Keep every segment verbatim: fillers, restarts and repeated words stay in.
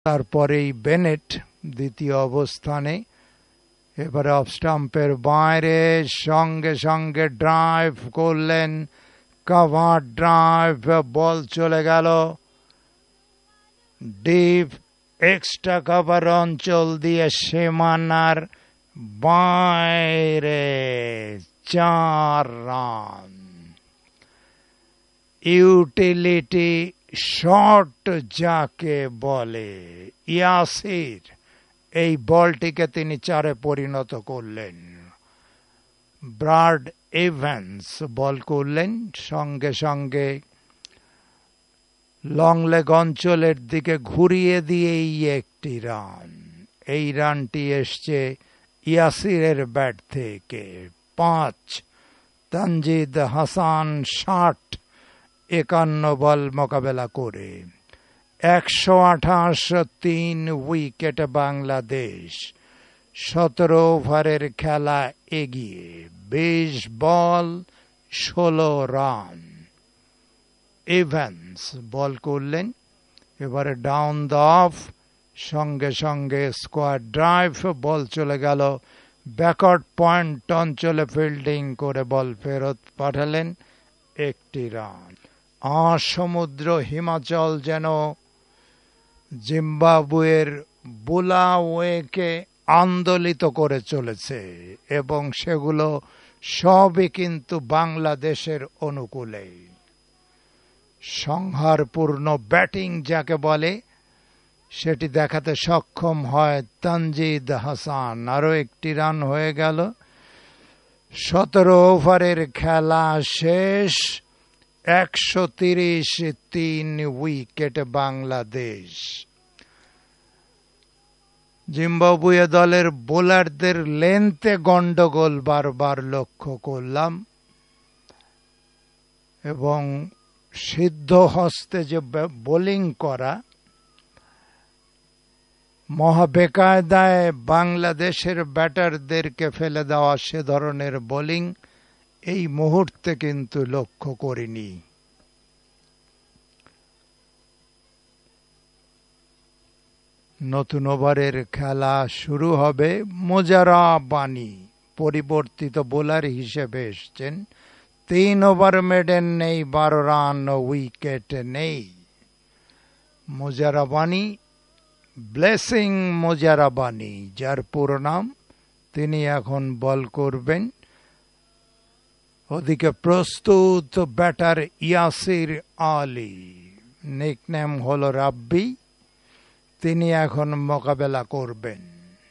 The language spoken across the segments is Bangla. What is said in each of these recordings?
তারপরেই বেনেট দ্বিতীয় অবস্থানে। এবারে অফ স্টাম্পের বাইরে সঙ্গে সঙ্গে ড্রাইভ করলেন, কভার ড্রাইভ, বল চলে গেল ডিপ এক্সট্রা কভার অঞ্চল দিয়ে সীমানার বাইরে, চার রান। ইউটিলিটি শট যাকে বলে, ইয়াসির এই বলটিকে তিনি চারে পরিণত করলেন। ব্রাড ইভান্স বল করলেন, সঙ্গে সঙ্গে লং লেগ অঞ্চলের দিকে ঘুরিয়ে দিয়েই একটি রান। এই রানটি এসছে ইয়াসিরের ব্যাট থেকে। পাঁচ। তানজিদ হাসান ষাট একান্ন বল মোকাবেলা করে একশো আঠাশ তিন উইকেট বাংলাদেশ। সতেরো ওভারের খেলা এগিয়ে, বিশ বল ষোলো রান। ইভান্স বল করলেন, এবারে ডাউন দ্য অফ, সঙ্গে সঙ্গে স্কোয়ার ড্রাইভ, বল চলে গেল ব্যাকওয়ার্ড পয়েন্ট অঞ্চলে, ফিল্ডিং করে বল ফেরত পাঠালেন, একটি রান। সমুদ্র হিমাচল যেন জিম্বাবুয়ের বুলাওয়েকে আন্দোলিত করে চলেছে এবং সেগুলো সবই কিন্তু বাংলাদেশের অনুকূলে। সংহারপূর্ণ ব্যাটিং যাকে বলে সেটি দেখাতে সক্ষম হয় তানজিদ হাসান। আরো একটি রান হয়ে গেল। সতেরো ওভারের খেলা শেষ, একশো তিরিশ তিন উইকেট বাংলাদেশ। জিম্বাবুয়ে দলের বোলারদের লেন্থে গন্ডগোল বারবার লক্ষ্য করলাম এবং সিদ্ধ হস্তে যে বোলিং করা, মহাবেকায়দায় বাংলাদেশের ব্যাটারদেরকে ফেলে দেওয়া সে ধরনের বোলিং এই মুহূর্তে কিন্তু লক্ষ্য করিনি। নতুন ওভারের খেলা শুরু হবে। মোজারা বানি পরিবর্তিত বোলার হিসেবে এসছেন। তিন ওভার মেডেন নেই, বারো রান, উইকেট নেই। মোজারা বানি, ব্লেসিং মোজারা বানি যার পুরো নাম, তিনি এখন বল করবেন। ওদিকে প্রস্তুত ব্যাটার ইয়াসির আলী, নিকনেম হলো রাব্বি, তিনি এখন মোকাবেলা করবেন।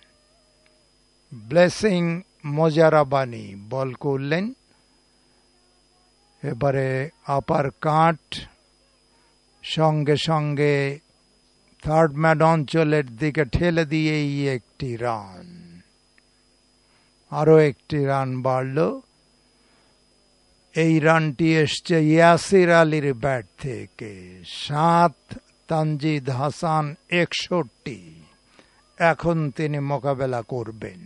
ব্লেসিং মোজারা বানি বল করলেন, এবারে আপার কাট, সঙ্গে সঙ্গে থার্ড ম্যান অঞ্চলের দিকে ঠেলে দিয়েই একটি রান। আরো একটি রান বাড়ল। এই রানটি এসছে ইয়াসির আলীর ব্যাট থেকে। সাত। তানজিদ হাসান একষট্টি, এখন তিনি মোকাবেলা করবেন।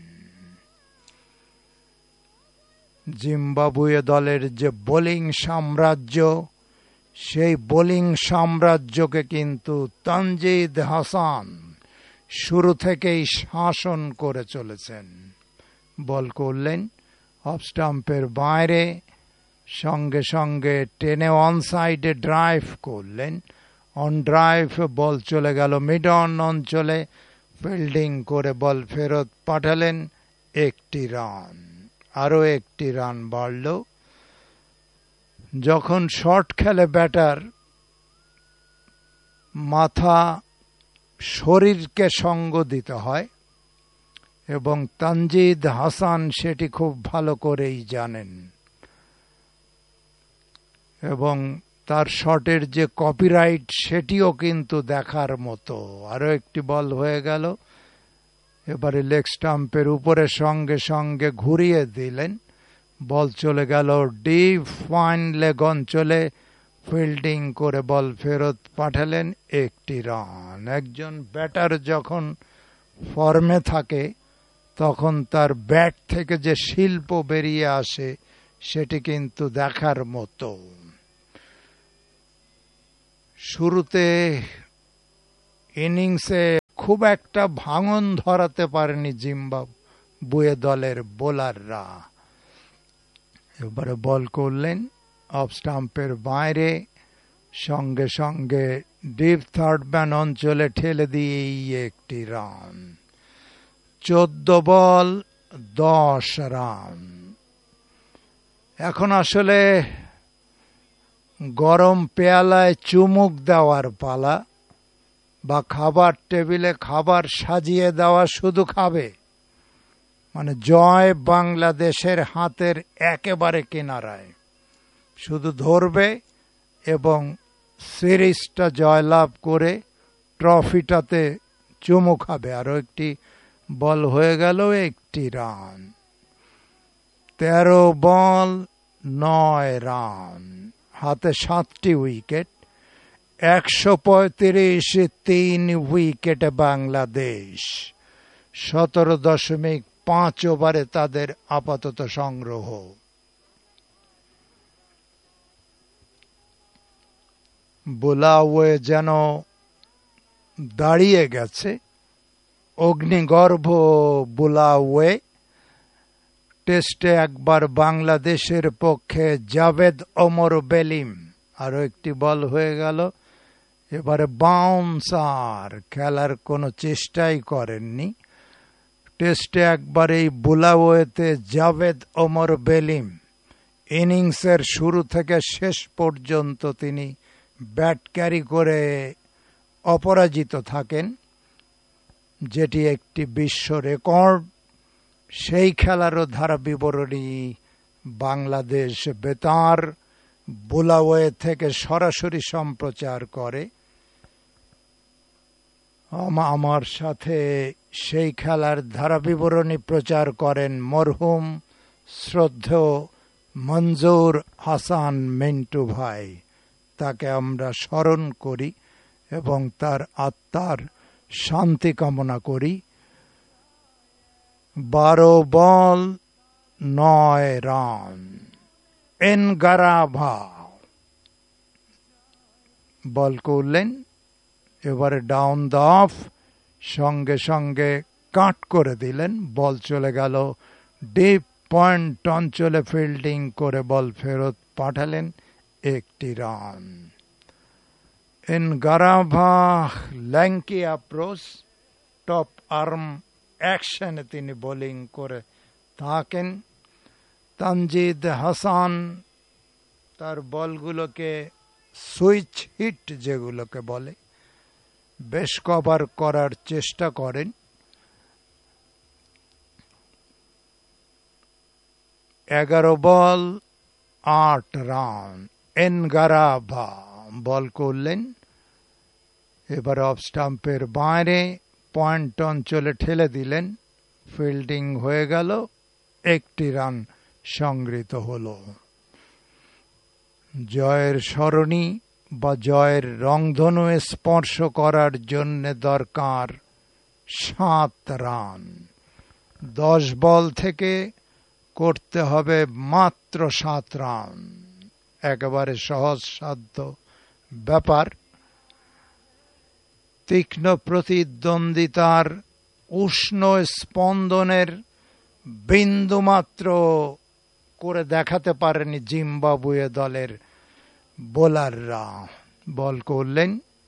জিম্বাবুয়ে দলের যে বোলিং সাম্রাজ্য, সেই বোলিং সাম্রাজ্যকে কিন্তু তানজিদ হাসান শুরু থেকেই শাসন করে চলেছেন। বল করলেন অফ স্টাম্পের বাইরে, সঙ্গে সঙ্গে টেনে অন সাইডে ড্রাইভ করলেন। অন ড্রাইভ বল চলে গেল মিড অন অঞ্চলে, ফিল্ডিং করে বল ফেরত পাঠালেন, একটি রান। আরো একটি রান বাড়ল। যখন শর্ট খেলে ব্যাটার, মাথা শরীরকে সঙ্গ দিতে হয় এবং তানজিদ হাসান সেটি খুব ভালো করেই জানেন এবং তার শটের যে কপিরাইট সেটিও কিন্তু দেখার মতো। আরো একটি বল হয়ে গেল। এবারে লেগ স্টাম্পের উপরে সঙ্গে সঙ্গে ঘুরিয়ে দিলেন, বল চলে গেল ডিপ ফাইন লেগ অঞ্চলে, ফিল্ডিং করে বল ফেরত পাঠালেন, একটি রান। একজন ব্যাটার যখন ফর্মে থাকে তখন তার ব্যাট থেকে যে শিল্প বেরিয়ে আসে সেটি কিন্তু দেখার মতো। শুরুতে ইনিংসে খুব একটা ভাঙন ধরাতে পারেনি জিম্বাবুয়ে দলের বোলাররা। এবারে বল করলেন অফ স্টাম্পের বাইরে, সঙ্গে সঙ্গে ডিপ থার্ড ম্যান অঞ্চলে ঠেলে দিয়েই একটি রান। চোদ্দ বল দশ রান। এখন আসলে গরম পেয়ালায় চুমুক দেওয়ার পালা, বা খাবার টেবিলে খাবার সাজিয়ে দেওয়া, শুধু খাবে, মানে জয় বাংলাদেশের হাতের একেবারে কিনারায়, শুধু ধরবে এবং সিরিজটা জয়লাভ করে ট্রফিটাতে চুমু খাবে। আরো একটি বল হয়ে গেল, একটি রান। তেরো বল নয় রান, হাতে সাতটি উইকেট, একশো পঁয়ত্রিশ তিন উইকেটে বাংলাদেশ। সতেরো দশমিক পাঁচ ওভারে তাদের আপাতত সংগ্রহ। বুলাওয়ে যেন দাঁড়িয়ে গেছে, অগ্নিগর্ভ বুলাওয়ে। টেস্টে একবার বাংলাদেশের পক্ষে জাভেদ ওমর বেলিম। আরো একটি বল হয়ে গেল, এবারে বাউন্সার, খেলার কোনো চেষ্টাই করেননি। টেস্টে একবার এই বুলাওয়েতে জাভেদ ওমর বেলিম ইনিংসের শুরু থেকে শেষ পর্যন্ত তিনি ব্যাট ক্যারি করে অপরাজিত থাকেন, যেটি একটি বিশ্ব রেকর্ড। সেই খেলারও ধারা বিবরণী বাংলাদেশ বেতার বুলাওয়ে থেকে সরাসরি সম্প্রচার করে। আমার সাথে সেই খেলার ধারা বিবরণী প্রচার করেন মরহুম শ্রদ্ধেয় মঞ্জুর হাসান মিন্টু ভাই। তাকে আমরা স্মরণ করি এবং তার আত্মার শান্তি কামনা করি। বারো বল নয় রান। এনগারাভা বল করলেন, এবারে ডাউন দ্য অফ, সঙ্গে সঙ্গে কাট করে দিলেন। বল চলে গেল ডিপ পয়েন্ট অঞ্চলে, ফিল্ডিং করে বল ফেরত পাঠালেন, একটি run. Ngarava ল্যাঙ্কি approach, top arm অ্যাকশনে তিনি বোলিং করে থাকেন। তানজিদ হাসান তার বলগুলোকে সুইচ হিট যেগুলোকে বলে, বেশ কভার করার চেষ্টা করেন। এগারো বল আট রান। এনগারাভা বল করলেন, এবার অফ স্টাম্পের বাইরে পয়েন্ট অঞ্চলে ঠেলে দিলেন, ফিল্ডিং হয়ে গেল, একটি রান সংগৃহীত হল। জয়ের সরণি বা জয়ের রংধনু স্পর্শ করার জন্য দরকার সাত রান। দশ বল থেকে করতে হবে মাত্র সাত রান, একেবারে সহজসাধ্য ব্যাপার। তীক্ষ্ণ প্রতিদ্বন্দ্বিতার উষ্ণ স্পন্দনের বিন্দুমাত্র করে দেখাতে পারেনি জিম্বাবুয়ে দলের বোলাররা। বল করলেন,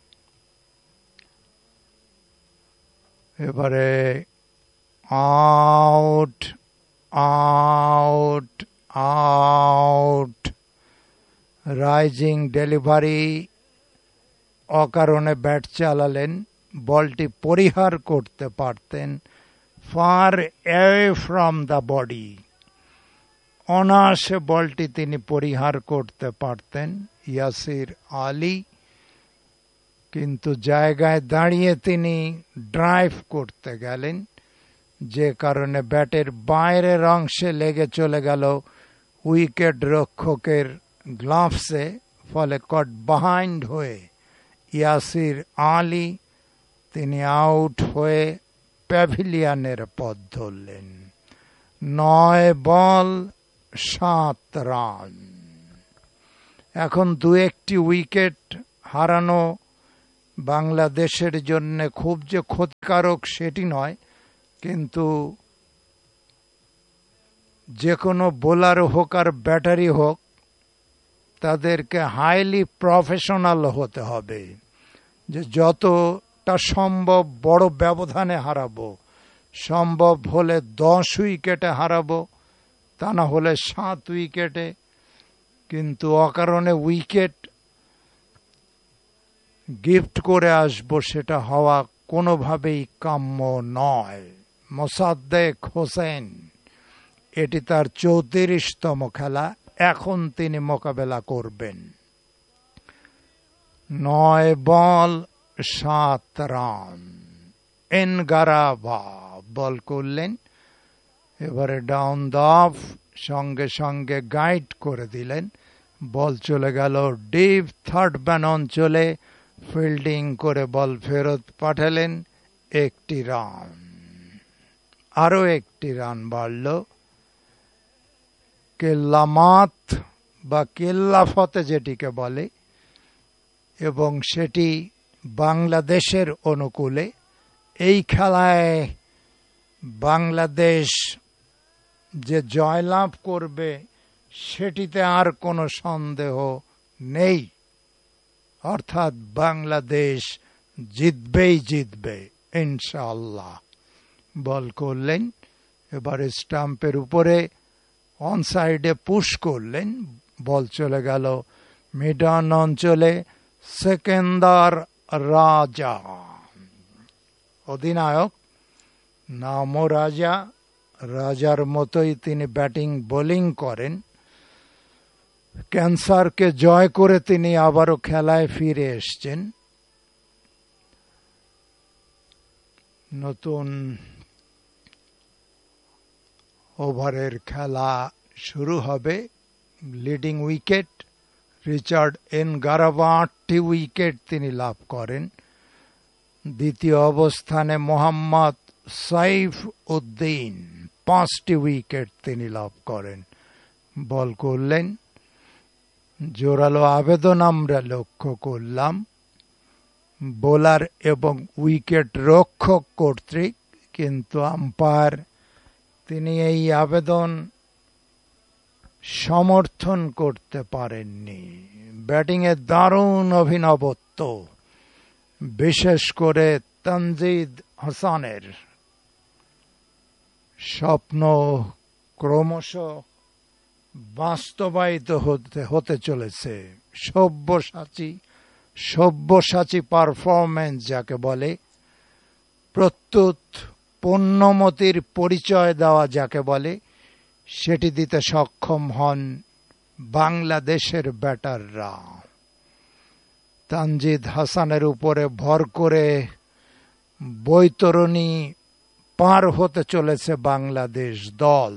এবারে out out out. Rising delivery, অকারণে ব্যাট চালালেন, বলটি পরিহার করতে পারতেন, far away from the body. অনায়াসে বলটি তিনি পরিহার করতে পারতেন ইয়াসির আলী, কিন্তু জায়গায় দাঁড়িয়ে তিনি ড্রাইভ করতে গেলেন, যে কারণে ব্যাটের বাইরের অংশে লেগে চলে গেল উইকেট রক্ষকের গ্লাভসে, ফলে কট বাহাইন্ড হয়ে ইয়াসির আলী তিনি আউট হয়ে প্যাভিলিয়নের পথ ধরলেন। নয় বল সাত রান। এখন দু একটি উইকেট হারানো বাংলাদেশের জন্য খুব যে ক্ষতিকারক সেটি নয়, কিন্তু যে কোনো বোলার হোক আর ব্যাটারি হোক, তাদেরকে হাইলি প্রফেশনাল হতে হবে, যে যতটা সম্ভব বড় ব্যবধানে হারাবো, সম্ভব হলে দশ উইকেটে হারাবো, তা না হলে সাত উইকেটে, কিন্তু অকারণে উইকেট গিফট করে আসবো সেটা হওয়া কোনোভাবেই কাম্য নয়। মোসাদ্দেক হোসেন, এটি তার চৌত্রিশতম খেলা, এখন তিনি মোকাবেলা করবেন। নয় বল সাত রান, এনগারাভা বল করলেন, এবারে ডাউন দ্য অফ, সঙ্গে সঙ্গে গাইড করে দিলেন, বল চলে গেল ডিপ থার্ড ম্যান অঞ্চলে, ফিল্ডিং করে বল ফেরত পাঠালেন, একটি রান, আরো একটি রান বাড়ল। কেল্লামাত বা কেল্লাফতে যেটিকে বলে, এবং সেটি বাংলাদেশের অনুকূলে। এই খেলায় বাংলাদেশ যে জয়লাভ করবে সেটিতে আর কোনো সন্দেহ নেই, অর্থাৎ বাংলাদেশ জিতবেই জিতবে ইনশাআল্লাহ। বল করলেন, এবারে স্টাম্পের উপরে অন সাইডে পুশ করলেন, বল চলে গেল মিডন অঞ্চলে। সেকেন্দার রাজা, অধিনায়ক নামও রাজা, রাজার মতোই তিনি ব্যাটিং বোলিং করেন। ক্যান্সারকে জয় করে তিনি আবারও খেলায় ফিরে এসছেন। নতুন ওভারের খেলা শুরু হবে। লিডিং উইকেট রিচার্ড এনগারাভা, আটটি উইকেট তিনি লাভ করেন। দ্বিতীয় অবস্থানে মোহাম্মদ সাইফ উদ্দিন, পাঁচটি উইকেট তিনি লাভ করেন। বল করলেন, জোরালো আবেদন আমরা লক্ষ্য করলাম বোলার এবং উইকেট রক্ষক কর্তৃক, কিন্তু আম্পায়ার তিনি এই আবেদন সমর্থন করতে পারেননি। ব্যাটিংয়ে দারুণ অভিনবত্ব, বিশেষ করে তানজিদ হাসানের স্বপ্ন ক্রমশ বাস্তবায়িত হতে হতে চলেছে। সব্যসাচী সব্যসাচী পারফরম্যান্স যাকে বলে, প্রত্যুত পণ্যমতির পরিচয় দেওয়া যাকে বলে, সেটি দিতে সক্ষম হন বাংলাদেশের ব্যাটাররা। তানজিদ হাসানের উপরে ভর করে বৈতরণী পার হতে চলেছে বাংলাদেশ দল।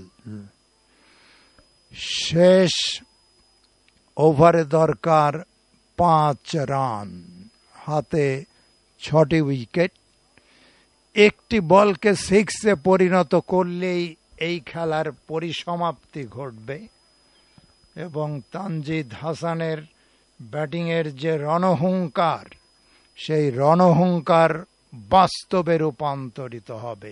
শেষ ওভারে দরকার পাঁচ রান, হাতে ছটি উইকেট। একটি বলকে সিক্সে পরিণত করলেই এই খেলার পরিসমাপ্তি ঘটবে, এবং তানজিদ হাসানের ব্যাটিংয়ের যে রণহুঙ্কার, সেই রণহুঙ্কার বাস্তবে রূপান্তরিত হবে।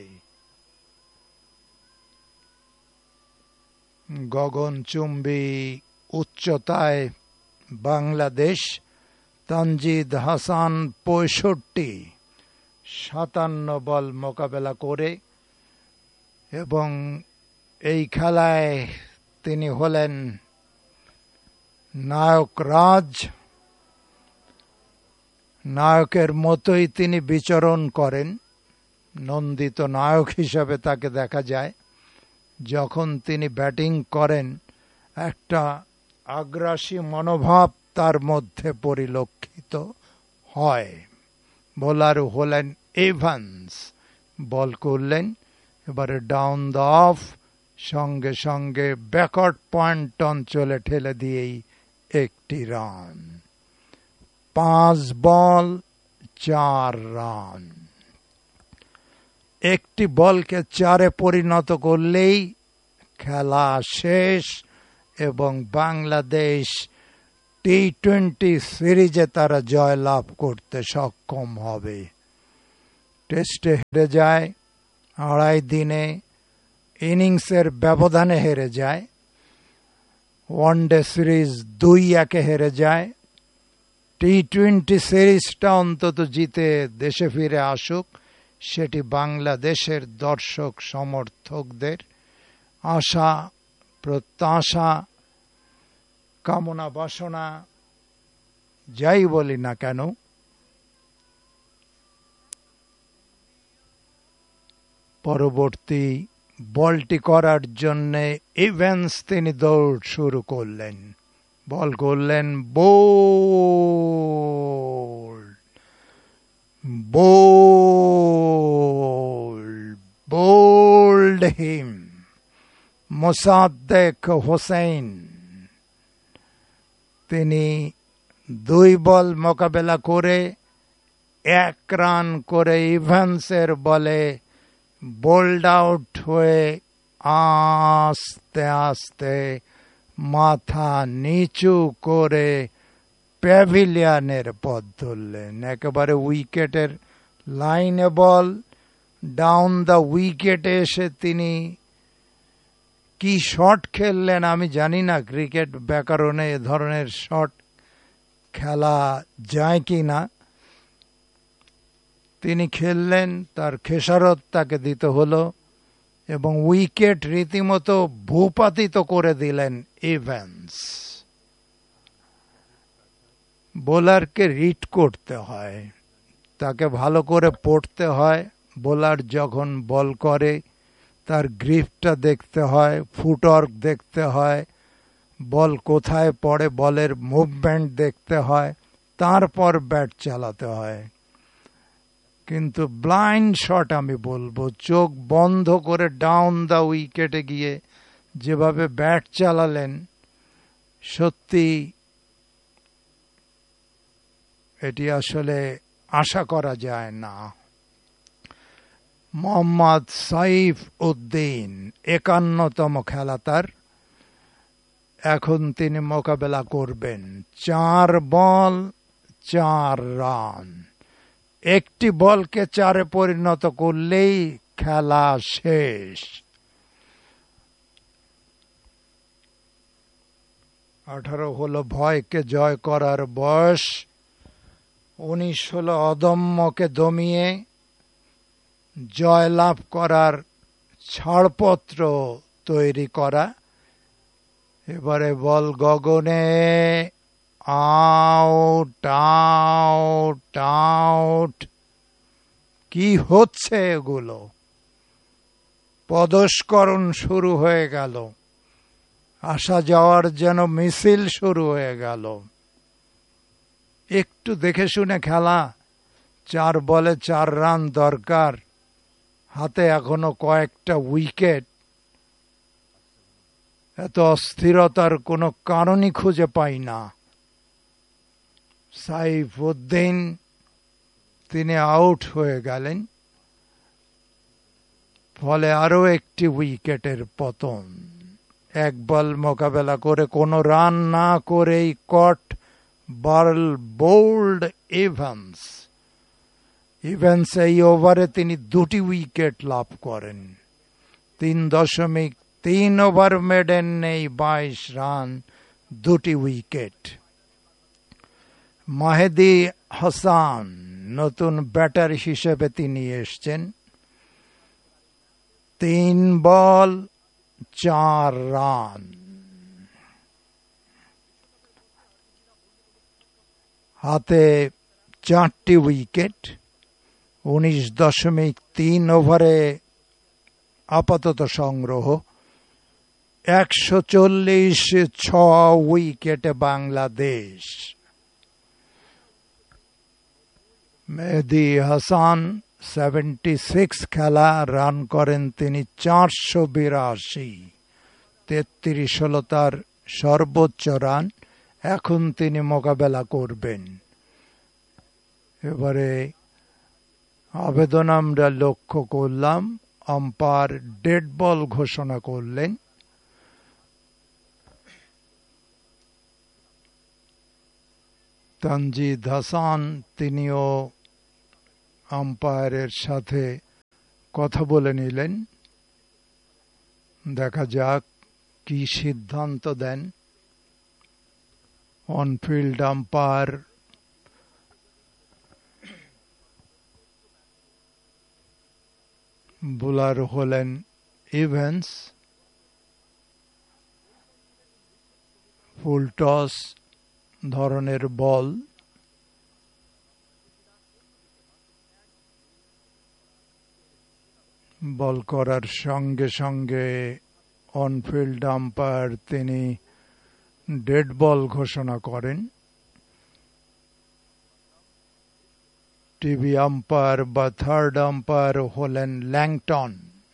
গগনচুম্বী উচ্চতায় বাংলাদেশ। তানজিদ হাসান পঁয়ষট্টি, সাতান্ন বল মোকাবেলা করে, এবং এই খেলায় তিনি হলেন নায়ক রাজ। নায়কের মতোই তিনি বিচরণ করেন, নন্দিত নায়ক হিসাবে তাকে দেখা যায়। যখন তিনি ব্যাটিং করেন একটা আগ্রাসী মনোভাব তার মধ্যে পরিলক্ষিত হয়। বোলার হলেন এভান্স, বল করলেন, এবারে ডাউন দ্য অফ, সঙ্গে সঙ্গে ব্যাকওয়ার্ড পয়েন্ট অঞ্চলে ঠেলে দিয়েই একটি রান। পাঁচ বল চার রান। একটি বলকে চারে পরিণত করলেই খেলা শেষ, এবং বাংলাদেশ টি টোয়েন্টি সিরিজে তারা জয় লাভ করতে সক্ষম হবে। টেস্টে হেরে যায়, আড়াই দিনে ইনিংসের ব্যবধানে হেরে যায়, ওয়ানডে সিরিজ দুই একে হেরে যায়। টি টোয়েন্টি সিরিজটা অন্তত জিতে দেশে ফিরে আসুক, সেটি বাংলাদেশের দর্শক সমর্থকদের আশা প্রত্যাশা কামনা বাসনা যাই বলি না কেন। পরবর্তী বলটি করার জন্যে ইভেন্স তিনি দৌড় শুরু করলেন, বল করলেন বোল্ড বোল্ড বোল্ড হিম মোসাদ্দেক হোসেন। তিনি দুই বল মোকাবেলা করে এক রান করে ইভেন্সের বলে বোল্ড আউট হয়ে আস্তে আস্তে মাথা নিচু করে প্যাভিলিয়নের পথ ধরলেন। একেবারে উইকেটের লাইনে বল, ডাউন দ্য উইকেটে এসে তিনি কি শট খেললেন আমি জানি না, ক্রিকেট ব্যাকরণে এ ধরনের শট খেলা যায় কি না। তিনি খেললেন, তার খেসারত তাকে দিতে হলো এবং উইকেট রীতিমতো ভূপাতিত করে দিলেন ইভেন্স। বোলারকে রিড করতে হয়, তাকে ভালো করে পড়তে হয়। বোলার যখন বল করে তার গ্রিপটা দেখতে হয়, ফুটওয়ার্ক দেখতে হয়, বল কোথায় পড়ে বলের মুভমেন্ট দেখতে হয়, তারপর ব্যাট চালাতে হয়। কিন্তু ব্লাইন্ড শট আমি বলবো, চোখ বন্ধ করে ডাউন দ্য উইকেটে গিয়ে যেভাবে ব্যাট চালালেন, সত্যি এটি আসলে আশা করা যায় না। মোহাম্মদ সাইফ উদ্দিন একান্নতম খেলা তার, এখন তিনি মোকাবেলা করবেন। চার বল চার রান, একটি বলকে চারে পরিণত করলেই খেলা শেষ। আঠারো হলো ভয়কে জয় করার বয়স, উনিশ হলো অদম্যকে দমিয়ে জয়লাভ করার ছাড়পত্র তৈরি করা। এবারে বল গগনে, আউট আউট আউট। কি হচ্ছে এগুলো? পদস্করণ শুরু হয়ে গেল, আসা যাওয়ার যেন মিছিল শুরু হয়ে গেল। একটু দেখে শুনে খেলা, চার বলে চার রান দরকার, হাতে এখনো কয়েকটা উইকেট। এত অস্থিরতার কোনো কারণই খুঁজে পাই না। সাইফ উদ্দিন তিনি আউট হয়ে গেলেন, ফলে আরো একটি উইকেটের পতন। এক বল মোকাবেলা করে কোনো রান না করেই কট বার্ল বোল্ড ইভেন্স। ইভেন্স এই ওভারে তিনি দুটি উইকেট লাভ করেন। তিন দশমিক তিন ওভার মেডেন নেই, বাইশ রান, দুটি উইকেট। মাহেদী হাসান নতুন ব্যাটার হিসেবে তিনি এসছেন। তিন বল চার রান, হাতে চারটি উইকেট। উনিশ দশমিক তিন ওভারে আপাতত সংগ্রহ। একশো চল্লিশ ছ উইকেটে বাংলাদেশ। মেহেদী হাসান সেভেন্টি সিক্স খেলা, রান করেন তিনি চারশো বিরাশি, তেত্রিশ হল তার সর্বোচ্চ রান। এখন তিনি মোকাবেলা করবেন। এবারে আবেদন আমরা লক্ষ্য করলাম, আম্পায়ার ডেড বল ঘোষণা করলেন। তানজিদ হাসান তিনিও আম্পায়ারের সাথে কথা বলে নিলেন। দেখা যাক কি সিদ্ধান্ত দেন। অনফিল্ড আম্পায়ার বোলার হলেন ইভেন্স। ফুল টস ধরনের বল। বল করার সঙ্গে সঙ্গে অনফিল্ড আম্পায়ার তিনি ডেড বল ঘোষণা করেন। টিভি আম্পায়ার বা থার্ড আম্পায়ার হলেন ল্যাংটন।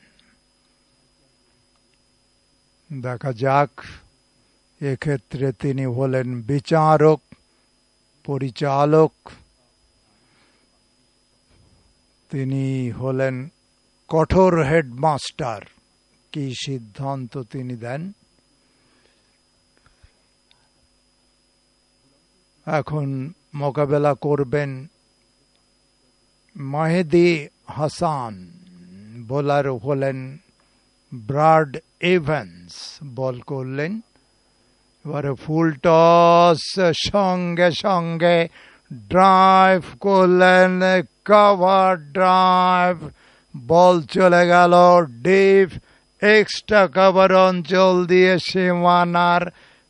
দেখা যাক, এক্ষেত্রে তিনি হলেন বিচারক, পরিচালক, তিনি হলেন কঠোর হেডমাস্টার। কি সিদ্ধান্ত তিনি দেন। এখন মোকাবেলা করবেন মেহেদী হাসান। বোলার হলেন ব্রাড এভান্স। বল করলেন। এবারে ফুল টস, সঙ্গে সঙ্গে ড্রাইভ করলেন, কভার ড্রাইভ। বল চলে গেল ডিপ এক্সট্রা কভার অঞ্চল দিয়ে সীমানার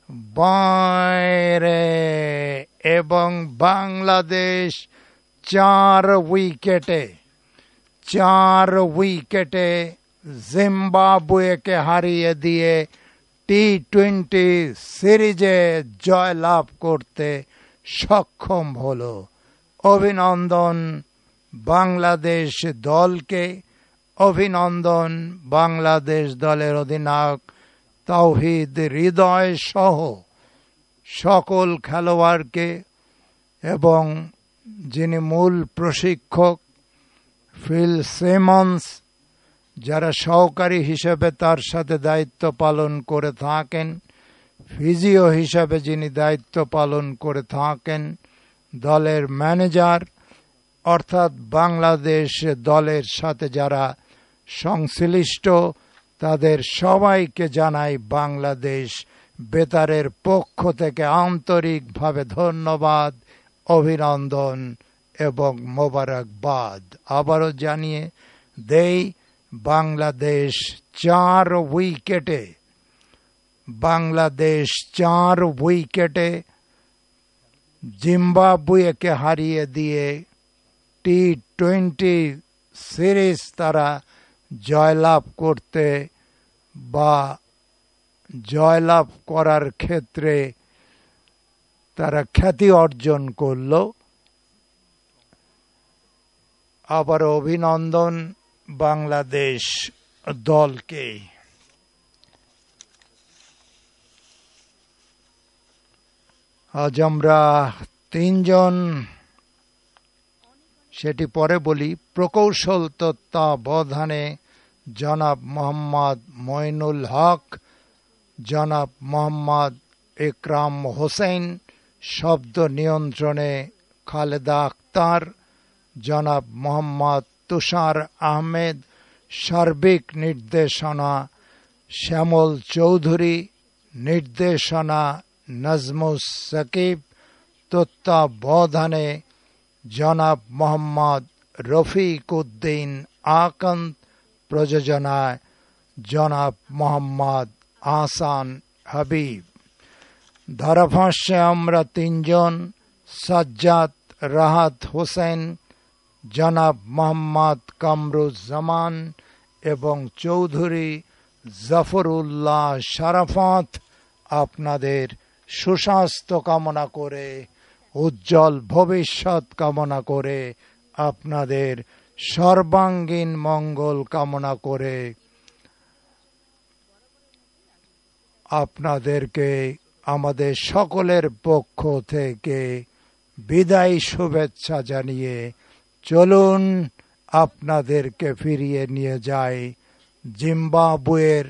বাইরে, এবং বাংলাদেশ চার উইকেটে চার উইকেটে জিম্বাবুয়েকে হারিয়ে দিয়ে টি টোয়েন্টি সিরিজে জয়লাভ করতে সক্ষম হলো। অভিনন্দন বাংলাদেশ দলকে, অভিনন্দন বাংলাদেশ দলের অধিনায়ক তাওহিদ হৃদয় সহ সকল খেলোয়াড়কে, এবং যিনি মূল প্রশিক্ষক ফিল সিমন্স, যারা সহকারী হিসেবে তার সাথে দায়িত্ব পালন করে থাকেন, ফিজিও হিসাবে যিনি দায়িত্ব পালন করে থাকেন, দলের ম্যানেজার, অর্থাৎ বাংলাদেশ দলের সাথে যারা সংশ্লিষ্ট তাদের সবাইকে জানাই বাংলাদেশ বেতারের পক্ষ থেকে আন্তরিকভাবে ধন্যবাদ, অভিনন্দন এবং মোবারকবাদ। আবারও জানিয়ে দেই, বাংলাদেশ চার উইকেটে বাংলাদেশ চার উইকেটে জিম্বাবুয়েকে হারিয়ে দিয়ে টি টোয়েন্টি সিরিজ তারা জয়লাভ করতে বা জয়লাভ করার ক্ষেত্রে তারা খ্যাতি অর্জন করল। আবার অভিনন্দন বাংলাদেশ দলকে। আজ আমরা তিনজন, সেটি পরে বলি, প্রকৌশল তত্ত্বাবধানে জনাব মোহাম্মদ মঈনুল হক, জনাব মোহাম্মদ ইকরাম হোসেন, শব্দ নিয়ন্ত্রণে খালেদা আক্তার, জনাব মোহাম্মদ তুষার আহমেদ, সার্বিক নির্দেশনা শ্যামল চৌধুরী, নির্দেশনা নাজমুস সাকিব, তত্ত্বাবধানে জনাব মোহাম্মদ রফিক উদ্দিন আকন্দ, প্রযোজনায় জনাব মোহাম্মদ আহসান হাবিব। ধারাভাষ্যে আমরা তিনজন, সাজ্জাদ রাহাত হোসেন, জনাব মোহাম্মদ কামরুজ্জামান এবং চৌধুরী জাফরুল্লাহ শারাফাত, আপনাদের সুস্বাস্থ্য কামনা করে, উজ্জ্বল ভবিষ্যৎ কামনা করে, আপনাদের সর্বাঙ্গীন মঙ্গল কামনা করে আপনাদেরকে আমাদের সকলের পক্ষ থেকে বিদায়ী শুভেচ্ছা জানিয়ে চলুন আপনাদেরকে ফিরিয়ে নিয়ে যাই জিম্বাবুয়ের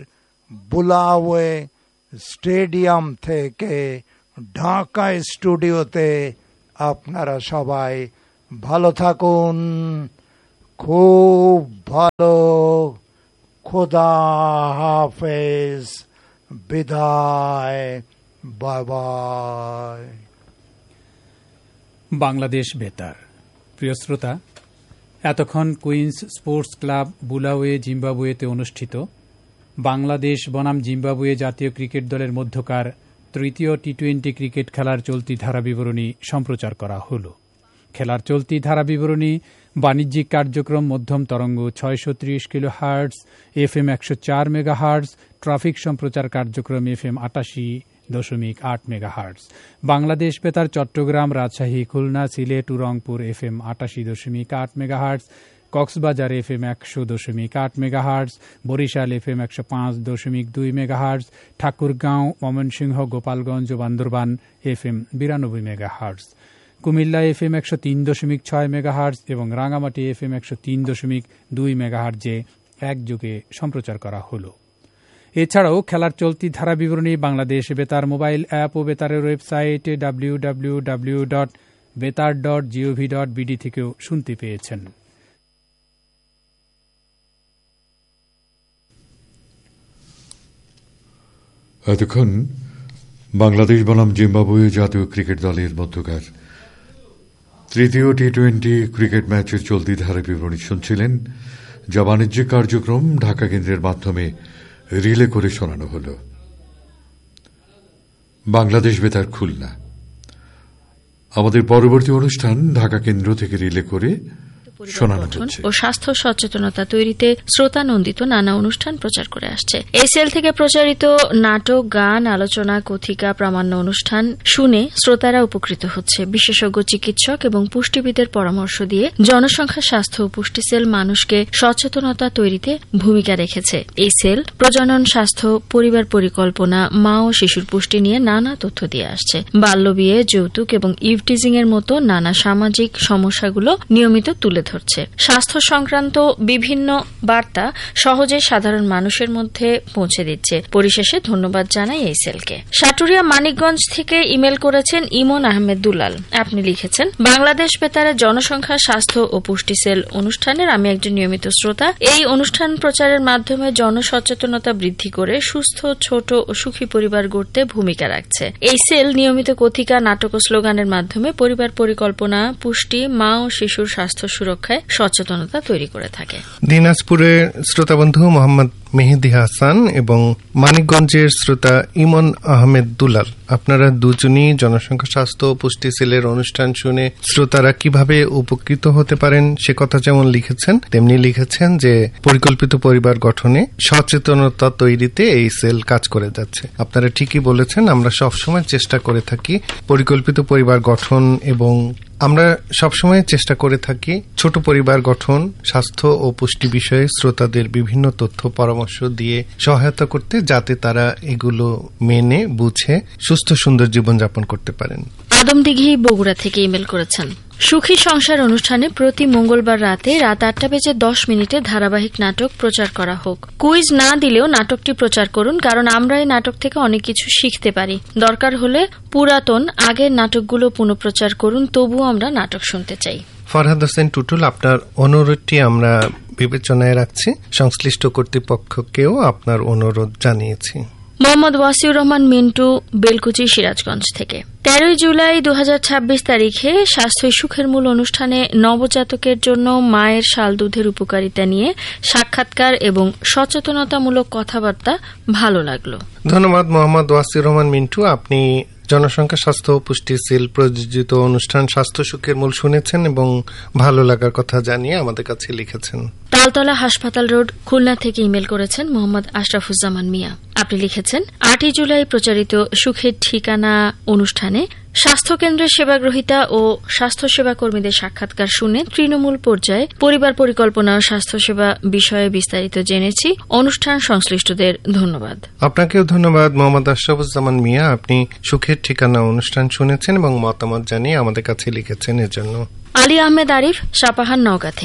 বুলাওয়ে স্টেডিয়াম থেকে ঢাকা স্টুডিওতে আপনারা সবাই ভালো থাকুন, খুব ভালো। খোদা হাফেজ, বিদায়, বাই বাই। বাংলাদেশ বেতার। প্রিয় শ্রোতা, এতক্ষণ কুইন্স স্পোর্টস ক্লাব বুলাওয়ে জিম্বাবুয়েতে অনুষ্ঠিত বাংলাদেশ বনাম জিম্বাবুয়ে জাতীয় ক্রিকেট দলের মধ্যকার তৃতীয় টি টোয়েন্টি ক্রিকেট খেলার চলতি ধারা বিবরণী সম্প্রচার করা হল। খেলার চলতি ধারা বিবরণী বাণিজ্যিক কার্যক্রম মধ্যম তরঙ্গ ছয়শো ত্রিশ কিলো হার্টস, এফ এম একশো চার মেগা হার্টস, ট্রাফিক সম্প্রচার কার্যক্রম এফ এম আটাশি দশমিক আট মেগা হার্টস। বাংলাদেশ বেতার চট্টগ্রাম, রাজশাহী, খুলনা, সিলেট ও রংপুর এফ এম আটাশি দশমিক আট mega hertz, Cox's Bazar F M একশো দশমিক আট mega hertz, Barishal F M একশো পাঁচ দশমিক দুই মেগা হার্টস, ঠাকুরগাঁও, ময়মনসিংহ, গোপালগঞ্জ ও বান্দরবান এফ এম বিরানব্বই mega hertz, Comilla F M একশো তিন দশমিক ছয় মেগা হার্টস এবং রাঙামাটি এফ এম একশো তিন দশমিক দুই মেগা হার্টজে একযোগে সম্প্রচার করা হল। এছাড়াও খেলার চলতি ধারা বিবরণী বাংলাদেশ বেতার মোবাইল অ্যাপ ও বেতারের website W W W dot বেতার ডট জিওভি ডট বিডি থেকেও শুনতে পেয়েছেন। এতক্ষণ বাংলাদেশ বনাম জিম্বাবুয়ে জাতীয় ক্রিকেট দলের মধ্যকার তৃতীয় টি টোয়েন্টি ক্রিকেট ম্যাচের চলতি ধারা বিবরণী শুনছিলেন, যা বাণিজ্যিক কার্যক্রম ঢাকা কেন্দ্রের মাধ্যমে রিলে করে শোনানো হল। বাংলাদেশ বেতার খুলনা। আমাদের পরবর্তী অনুষ্ঠান ঢাকা কেন্দ্র থেকে রিলে করে ও স্বাস্থ্য সচেতনতা তৈরিতে শ্রোতানন্দিত নানা অনুষ্ঠান প্রচার করে আসছে। এই সেল থেকে প্রচারিত নাটক, গান, আলোচনা, কথিকা, প্রামাণ্য অনুষ্ঠান শুনে শ্রোতারা উপকৃত হচ্ছে। বিশেষজ্ঞ চিকিৎসক এবং পুষ্টিবিদের পরামর্শ দিয়ে জনসংখ্যা স্বাস্থ্য ও পুষ্টি সেল মানুষকে সচেতনতা তৈরিতে ভূমিকা রেখেছে। এই সেল প্রজনন, স্বাস্থ্য, পরিবার পরিকল্পনা, মা ও শিশুর পুষ্টি নিয়ে নানা তথ্য দিয়ে আসছে। বাল্যবিয়ে, যৌতুক এবং ইভটিজিং এর মতো নানা সামাজিক সমস্যাগুলো নিয়মিত তুলে ধরছে। স্বাস্থ্য সংক্রান্ত বিভিন্ন বার্তা সহজে সাধারণ মানুষের মধ্যে পৌঁছে দিচ্ছে। পরিশেষে ধন্যবাদ জানাই এই সেলকে। সাটুরিয়া মানিকগঞ্জ থেকে ইমেল করেছেন ইমন আহমেদ দুলাল। আপনি লিখেছেন, বাংলাদেশ বেতারের জনসংখ্যা স্বাস্থ্য ও পুষ্টি সেল অনুষ্ঠানের আমি একজন নিয়মিত শ্রোতা। এই অনুষ্ঠান প্রচারের মাধ্যমে জনসচেতনতা বৃদ্ধি করে সুস্থ, ছোট ও সুখী পরিবার গড়তে ভূমিকা রাখছে। এই সেল নিয়মিত কথিকা, নাটক ও স্লোগানের মাধ্যমে পরিবার পরিকল্পনা, পুষ্টি, মা ও শিশুর স্বাস্থ্য সুরক্ষায় সচেতনতা তৈরি করে থাকে। দিনাজপুরের শ্রোতা বন্ধু মোহাম্মদ মেহেদি হাসান এবং মানিকগঞ্জের শ্রোতা ইমন আহমেদ দুলাল, আপনারা দুজনই জনসংখ্যা স্বাস্থ্য ও পুষ্টি সেলের অনুষ্ঠান শুনে শ্রোতারা কিভাবে উপকৃত হতে পারেন সে কথা যেমন লিখেছেন, তেমনি লিখেছেন যে পরিকল্পিত পরিবার গঠনে সচেতনতা তৈরিতে এই সেল কাজ করে যাচ্ছে। আপনারা ঠিকই বলেছেন, আমরা সবসময় চেষ্টা করে থাকি পরিকল্পিত পরিবার গঠন এবং আমরা সবসময় চেষ্টা করে থাকি ছোট পরিবার গঠন, স্বাস্থ্য ও পুষ্টি বিষয়ে শ্রোতাদের বিভিন্ন তথ্য পরামর্শ দিয়ে সহায়তা করতে, যাতে তারা এগুলো মেনে বুঝে সুস্থ সুন্দর জীবনযাপন করতে পারেন। আদমদিঘি বগুড়া থেকে ইমেল করেছেন, সুখী সংসার অনুষ্ঠানে প্রতি মঙ্গলবার রাতে রাত আটটা বেজে দশ মিনিটে ধারাবাহিক নাটক প্রচার করা হোক। কুইজ না দিলেও নাটকটি প্রচার করুন, কারণ আমরা এই নাটক থেকে অনেক কিছু শিখতে পারি। দরকার হলে পুরাতন আগের নাটকগুলো পুনঃপ্রচার করুন, তবুও আমরা নাটক শুনতে চাই। ফরহাদ হোসেন টুটুল, আপনার অনুরোধটি আমরা বিবেচনায় রাখছি, সংশ্লিষ্ট কর্তৃপক্ষকেও আপনার অনুরোধ জানিয়েছি। মোহাম্মদ ওয়াসিউর রহমান মিন্টু, বেলকুচি, সিরাজগঞ্জ থেকে তেরোই জুলাই দু হাজার ছাব্বিশ তারিখে স্বাস্থ্যই সুখের মূল অনুষ্ঠানে নবজাতকের জন্য মায়ের শাল দুধের উপকারিতা নিয়ে সাক্ষাৎকার এবং সচেতনতামূলক কথাবার্তা ভালো লাগলো। ধন্যবাদ মোহাম্মদ ওয়াসিউর রহমান মিন্টু, আপনি জনসংখ্যা স্বাস্থ্য ও পুষ্টি সেল প্রযোজিত অনুষ্ঠান স্বাস্থ্য সুখের মূল শুনেছেন এবং ভালো লাগার কথা জানিয়ে আমাদের কাছে লিখেছেন। তালতলা হাসপাতাল রোড, খুলনা থেকে ইমেল করেছেন মোহাম্মদ আশরাফুজ্জামান মিয়া। আপনি লিখেছেন, আটই জুলাই প্রচারিত সুখের ঠিকানা অনুষ্ঠানে স্বাস্থ্যকেন্দ্রের সেবাগ্রহীতা ও স্বাস্থ্যসেবা কর্মীদের সাক্ষাৎকার শুনে তৃণমূল পর্যায়ে পরিবার পরিকল্পনা ও স্বাস্থ্যসেবা বিষয়ে বিস্তারিত জেনেছি। অনুষ্ঠান সংশ্লিষ্টদের ধন্যবাদ। আপনাকেও ধন্যবাদ মোহাম্মদ আশরাফুজ্জামান মিয়া, আপনি সুখের ঠিকানা অনুষ্ঠান শুনেছেন এবং মতামত জানিয়ে আমাদের কাছে লিখেছেন এর জন্য। আলী আহমেদ আরিফ, সাপাহার, নওগাঁ থেকে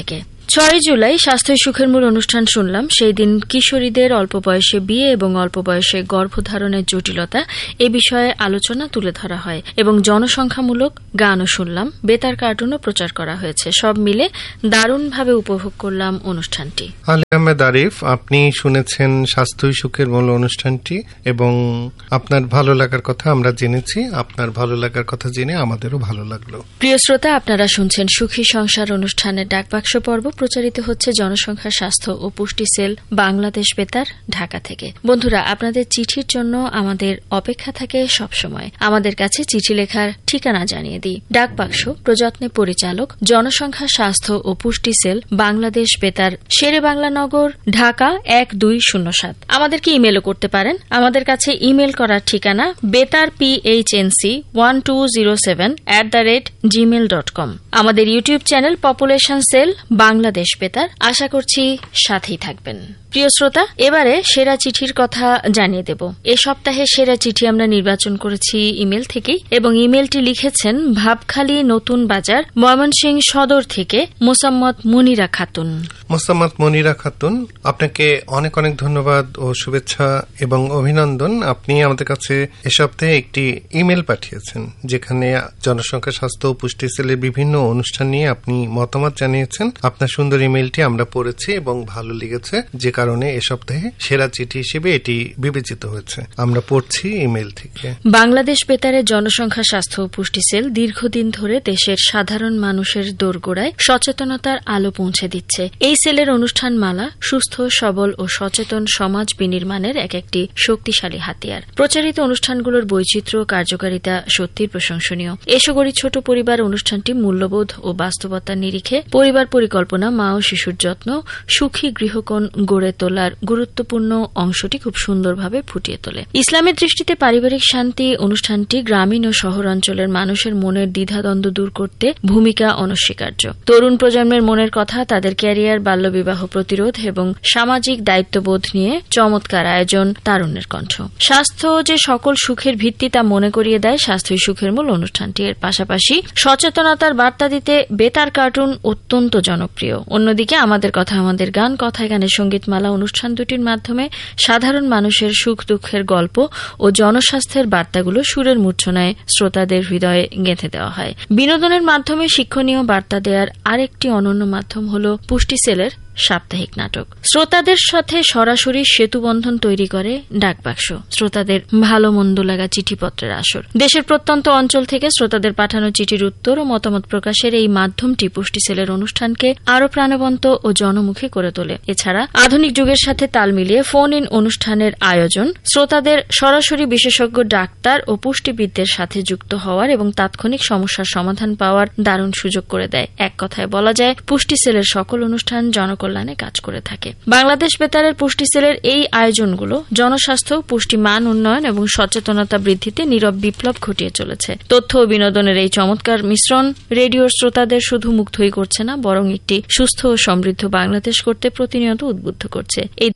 ছয় জুলাই স্বাস্থ্য সুখের মূল অনুষ্ঠান শুনলাম। সেই দিন কিশোরীদের অল্প বয়সে বিয়ে এবং অল্প বয়সে গর্ভধারণের জটিলতা এ বিষয়ে আলোচনা তুলে ধরা হয় এবং জনসংখ্যামূলক গানও শুনলাম, বেতার কার্টুনও প্রচার করা হয়েছে। সব মিলে দারুণভাবে উপভোগ করলাম অনুষ্ঠানটি। আলী আহমেদ আরিফ, আপনি শুনেছেন স্বাস্থ্য সুখের মূল অনুষ্ঠানটি এবং আপনার ভালো লাগার কথা আমরা জেনেছি। আপনার ভালো লাগার কথা জেনে আমাদেরও ভালো লাগলো। প্রিয় শ্রোতা, আপনারা শুনছেন সুখী সংসার অনুষ্ঠানের ডাকবাক্স পর্ব, প্রচারিত হচ্ছে জনসংখ্যা স্বাস্থ্য ও পুষ্টি সেল, বাংলাদেশ বেতার, ঢাকা থেকে। বন্ধুরা, আপনাদের চিঠির জন্য আমাদের অপেক্ষা থাকে সবসময়। আমাদের কাছে চিঠি লেখার ঠিকানা জানিয়ে দিই। ডাকবাক্স, প্রযত্নে পরিচালক, জনসংখ্যা স্বাস্থ্য ও পুষ্টি সেল, বাংলাদেশ বেতার, শেরে বাংলা নগর, ঢাকা এক দুই শূন্য সাত। আমাদেরকে ইমেলও করতে পারেন। আমাদের কাছে ইমেল করার ঠিকানা বেতার PHNC one two zero seven at the rate Gmail dot com. আমাদের YouTube channel population sell, Bangladesh বেতার। আশা করছি সাথেই থাকবেন। প্রিয় শ্রোতা, এবারে সেরা চিঠির কথা জানিয়ে দেব। এ সপ্তাহে সেরা চিঠি আমরা নির্বাচন করেছি ইমেল থেকেই এবং ইমেলটি লিখেছেন ভাবখালী নতুন বাজার, ময়মনসিংহ সদর থেকে মোসাম্মদ মনিরা খাতুন। মোসাম্মদ মনিরা খাতুন, আপনাকে অনেক অনেক ধন্যবাদ ও শুভেচ্ছা এবং অভিনন্দন। আপনি আমাদের কাছে এ সপ্তাহে একটি ইমেল পাঠিয়েছেন যেখানে জনসংখ্যা স্বাস্থ্য ও পুষ্টি সেলের বিভিন্ন অনুষ্ঠান নিয়ে আপনি মতামত জানিয়েছেন। আপনার সুন্দর ইমেলটি আমরা পড়েছি এবং ভালো লেগেছে, যে কারণে এ সপ্তাহে সেরা চিঠি হিসেবে এটি বিবেচিত হয়েছে। আমরা পড়ছি ইমেল থেকে। বাংলাদেশ বেতারের জনসংখ্যা স্বাস্থ্য ও পুষ্টি সেল দীর্ঘদিন ধরে দেশের সাধারণ মানুষের দোরগোড়ায় সচেতনতার আলো পৌঁছে দিচ্ছে। এই সেলের অনুষ্ঠান মালা সুস্থ, সবল ও সচেতন সমাজ বিনির্মাণের এক একটি শক্তিশালী হাতিয়ার। প্রচারিত অনুষ্ঠানগুলোর বৈচিত্র্য ও কার্যকারিতা সত্যিই প্রশংসনীয়। এসগরি ছোট পরিবার অনুষ্ঠানটি মূল্যবোধ ও বাস্তবতার নিরিখে পরিবার পরিকল্পনা, মা ও শিশুর যত্ন, সুখী গৃহকোণ গড়ে তোলার গুরুত্বপূর্ণ অংশটি খুব সুন্দরভাবে ফুটিয়ে তোলে। ইসলামের দৃষ্টিতে পারিবারিক শান্তি অনুষ্ঠানটি গ্রামীণ ও শহরাঞ্চলের মানুষের মনের দ্বিধাদ্বন্দ্ব দূর করতে ভূমিকা অনস্বীকার্য। তরুণ প্রজন্মের মনের কথা, তাদের ক্যারিয়ার, বাল্যবিবাহ প্রতিরোধ এবং সামাজিক দায়িত্ববোধ নিয়ে চমৎকার আয়োজন, তারুণ্যের কণ্ঠ। স্বাস্থ্য যে সকল সুখের ভিত্তি তা মনে করিয়ে দেয় স্বাস্থ্যই সুখের মূল অনুষ্ঠানটি। এর পাশাপাশি সচেতনতার বার্তা দিতে বেতার কার্টুন অত্যন্ত জনপ্রিয়। অন্যদিকে আমাদের কথা আমাদের গান, কথায় গানের সঙ্গীতমালা অনুষ্ঠান দুটির মাধ্যমে সাধারণ মানুষের সুখ দুঃখের গল্প ও জনস্বাস্থ্যের বার্তাগুলো সুরের মূর্ছনায় শ্রোতাদের হৃদয়ে গেঁথে দেওয়া হয়। বিনোদনের মাধ্যমে শিক্ষণীয় বার্তা দেওয়ার আরেকটি অনন্য মাধ্যম হল পুষ্টি সেলের সাপ্তাহিক নাটক। শ্রোতাদের সাথে সরাসরি সেতুবন্ধন তৈরি করে ডাকবাক্স, শ্রোতাদের ভালো মন্দ লাগা চিঠিপত্রের আসর। দেশের প্রত্যন্ত অঞ্চল থেকে শ্রোতাদের পাঠানো চিঠির উত্তর ও মতামত প্রকাশের এই মাধ্যমটি পুষ্টি সেলের অনুষ্ঠানকে আরও প্রাণবন্ত ও জনমুখী করে তোলে। এছাড়া আধুনিক যুগের সাথে তাল মিলিয়ে ফোন ইন অনুষ্ঠানের আয়োজন শ্রোতাদের সরাসরি বিশেষজ্ঞ ডাক্তার ও পুষ্টিবিদদের সাথে যুক্ত হওয়ার এবং তাৎক্ষণিক সমস্যার সমাধান পাওয়ার দারুণ সুযোগ করে দেয়। এক কথায় বলা যায়, পুষ্টি সেলের সকল অনুষ্ঠান জনক কল্যাণে কাজ করে থাকে। বাংলাদেশ বেতারের পুষ্টি সেলের এই আয়োজনগুলো জনস্বাস্থ্য, পুষ্টি মান উন্নয়ন এবং সচেতনতা বৃদ্ধিতে নীরব বিপ্লব ঘটিয়ে চলেছে। তথ্য ও বিনোদনের এই চমৎকার মিশ্রণ রেডিওর শ্রোতাদের শুধু মুগ্ধই করছে না, বরং একটি সুস্থ ও সমৃদ্ধ বাংলাদেশ করতে প্রতিনিয়ত উদ্বুদ্ধ করছে। এই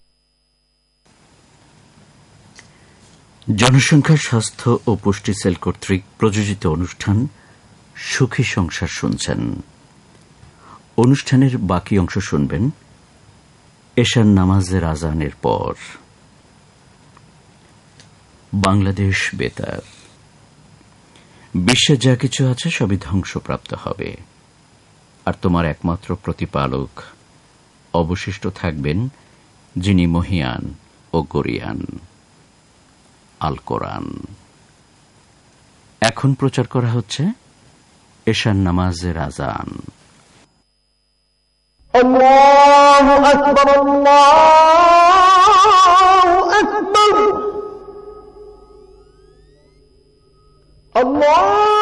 জনসংখ্যা স্বাস্থ্য ও পুষ্টি সেল কর্তৃক প্রযোজিত অনুষ্ঠান সুখী সংসার শুনছেন। অনুষ্ঠানের বাকি অংশ শুনবেন এশার নামাজের আজানের পর। বাংলাদেশ বেতার। বিশ্বে যা কিছু আছে সবই ধ্বংসপ্রাপ্ত হবে, আর তোমার একমাত্র প্রতিপালক অবশিষ্ট থাকবেন, যিনি মহিয়ান ও গরিয়ান। আল কোরআন। এখন প্রচার করা হচ্ছে এশার নামাজের আজান। আল্লাহু আকবার, আল্লাহু আকবার, আল্লাহ।